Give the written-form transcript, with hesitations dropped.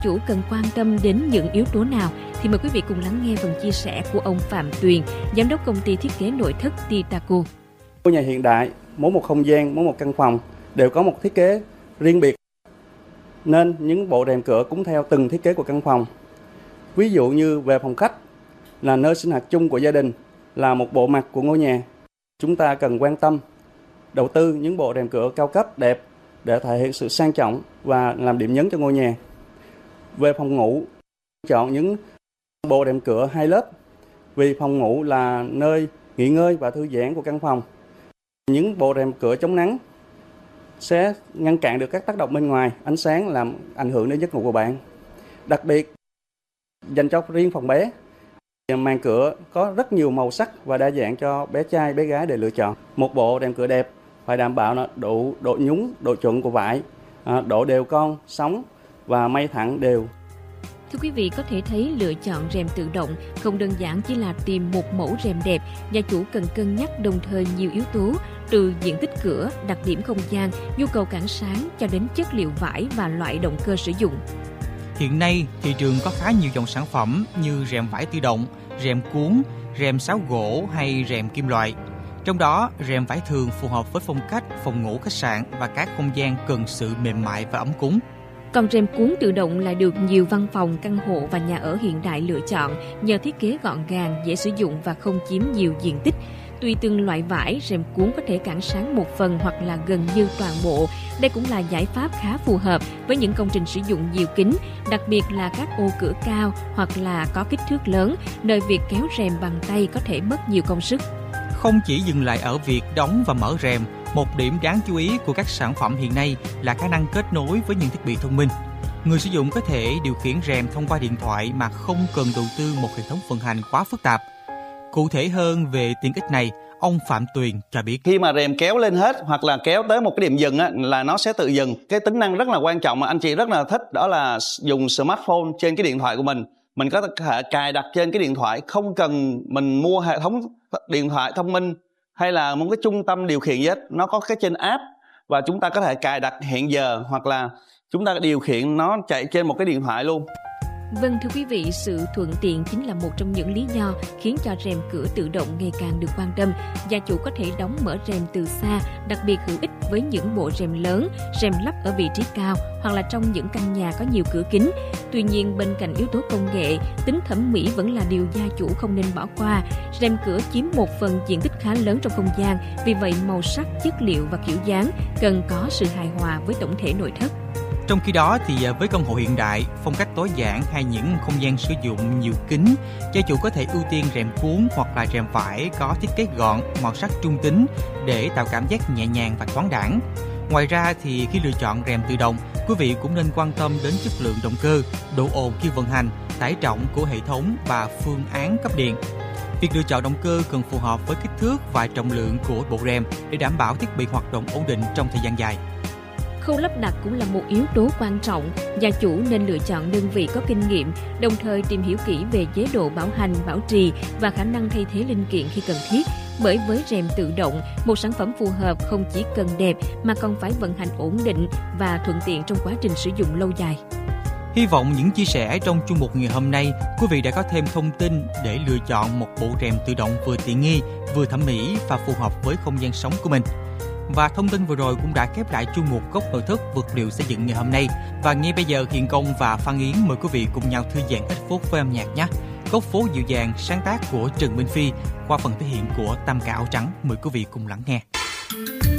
Chủ cần quan tâm đến những yếu tố nào thì mời quý vị cùng lắng nghe phần chia sẻ của ông Phạm Tuyền, giám đốc công ty thiết kế nội thất Titaco. Ngôi nhà hiện đại, mỗi một không gian, mỗi một căn phòng đều có một thiết kế riêng biệt, nên những bộ rèm cửa cũng theo từng thiết kế của căn phòng. Ví dụ như về phòng khách là nơi sinh hoạt chung của gia đình, là một bộ mặt của ngôi nhà. Chúng ta cần quan tâm, đầu tư những bộ rèm cửa cao cấp đẹp để thể hiện sự sang trọng và làm điểm nhấn cho ngôi nhà. Về phòng ngủ, chọn những bộ rèm cửa hai lớp vì phòng ngủ là nơi nghỉ ngơi và thư giãn của căn phòng. Những bộ rèm cửa chống nắng sẽ ngăn cản được các tác động bên ngoài, ánh sáng làm ảnh hưởng đến giấc ngủ của bạn. Đặc biệt, dành cho riêng phòng bé, màn cửa có rất nhiều màu sắc và đa dạng cho bé trai, bé gái để lựa chọn. Một bộ rèm cửa đẹp phải đảm bảo độ nhúng, độ chuẩn của vải, độ đều con, sóng và may thẳng đều. Thưa quý vị, có thể thấy lựa chọn rèm tự động không đơn giản chỉ là tìm một mẫu rèm đẹp, gia chủ cần cân nhắc đồng thời nhiều yếu tố, từ diện tích cửa, đặc điểm không gian, nhu cầu cản sáng cho đến chất liệu vải và loại động cơ sử dụng. Hiện nay, thị trường có khá nhiều dòng sản phẩm như rèm vải tự động, rèm cuốn, rèm sáo gỗ hay rèm kim loại. Trong đó, rèm vải thường phù hợp với phong cách phòng ngủ khách sạn và các không gian cần sự mềm mại và ấm cúng. Còn rèm cuốn tự động lại được nhiều văn phòng, căn hộ và nhà ở hiện đại lựa chọn nhờ thiết kế gọn gàng, dễ sử dụng và không chiếm nhiều diện tích. Tùy từng loại vải, rèm cuốn có thể cản sáng một phần hoặc là gần như toàn bộ. Đây cũng là giải pháp khá phù hợp với những công trình sử dụng nhiều kính, đặc biệt là các ô cửa cao hoặc là có kích thước lớn, nơi việc kéo rèm bằng tay có thể mất nhiều công sức. Không chỉ dừng lại ở việc đóng và mở rèm, một điểm đáng chú ý của các sản phẩm hiện nay là khả năng kết nối với những thiết bị thông minh. Người sử dụng có thể điều khiển rèm thông qua điện thoại mà không cần đầu tư một hệ thống vận hành quá phức tạp. Cụ thể hơn về tiện ích này, ông Phạm Tuyền cho biết. Khi mà rèm kéo lên hết hoặc là kéo tới một cái điểm dừng là nó sẽ tự dừng. Cái tính năng rất là quan trọng mà anh chị rất là thích đó là dùng smartphone trên cái điện thoại của mình. Mình có thể cài đặt trên cái điện thoại, không cần mình mua hệ thống điện thoại thông minh hay là một cái trung tâm điều khiển gì hết. Nó có cái trên app và chúng ta có thể cài đặt hẹn giờ hoặc là chúng ta điều khiển nó chạy trên một cái điện thoại luôn. Vâng, thưa quý vị, sự thuận tiện chính là một trong những lý do khiến cho rèm cửa tự động ngày càng được quan tâm. Gia chủ có thể đóng mở rèm từ xa, đặc biệt hữu ích với những bộ rèm lớn, rèm lắp ở vị trí cao hoặc là trong những căn nhà có nhiều cửa kính. Tuy nhiên, bên cạnh yếu tố công nghệ, tính thẩm mỹ vẫn là điều gia chủ không nên bỏ qua. Rèm cửa chiếm một phần diện tích khá lớn trong không gian, vì vậy màu sắc, chất liệu và kiểu dáng cần có sự hài hòa với tổng thể nội thất. Trong khi đó thì với căn hộ hiện đại, phong cách tối giản hay những không gian sử dụng nhiều kính, gia chủ có thể ưu tiên rèm cuốn hoặc là rèm vải có thiết kế gọn, màu sắc trung tính để tạo cảm giác nhẹ nhàng và thoáng đãng. Ngoài ra thì khi lựa chọn rèm tự động, quý vị cũng nên quan tâm đến chất lượng động cơ, độ ồn khi vận hành, tải trọng của hệ thống và phương án cấp điện. Việc lựa chọn động cơ cần phù hợp với kích thước và trọng lượng của bộ rèm để đảm bảo thiết bị hoạt động ổn định trong thời gian dài. Khâu lắp đặt cũng là một yếu tố quan trọng. Gia chủ nên lựa chọn đơn vị có kinh nghiệm, đồng thời tìm hiểu kỹ về chế độ bảo hành, bảo trì và khả năng thay thế linh kiện khi cần thiết. Bởi với rèm tự động, một sản phẩm phù hợp không chỉ cần đẹp mà còn phải vận hành ổn định và thuận tiện trong quá trình sử dụng lâu dài. Hy vọng những chia sẻ trong chuyên mục ngày hôm nay, quý vị đã có thêm thông tin để lựa chọn một bộ rèm tự động vừa tiện nghi, vừa thẩm mỹ và phù hợp với không gian sống của mình. Và thông tin vừa rồi cũng đã khép lại chuyên mục Góc Nội thất vật liệu xây dựng ngày hôm nay. Và ngay bây giờ, Hiền Công và Phan Yến mời quý vị cùng nhau thư giãn ít phút với âm nhạc nhé. Góc phố dịu dàng sáng tác của Trần Minh Phi qua phần thể hiện của Tam Ca Áo Trắng, mời quý vị cùng lắng nghe.